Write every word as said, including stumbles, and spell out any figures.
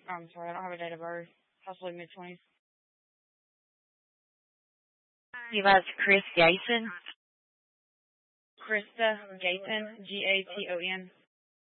I'm sorry, I don't have a date of birth. Possibly mid-twenties. You last Chris Gason? Krista Gaton, G A T O N.